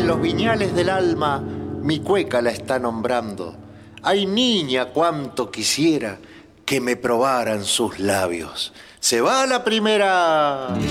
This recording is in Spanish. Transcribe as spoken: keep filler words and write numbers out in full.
en los viñales del alma mi cueca la está nombrando. Ay, niña, cuánto quisiera que me probaran sus labios. Se va la primera.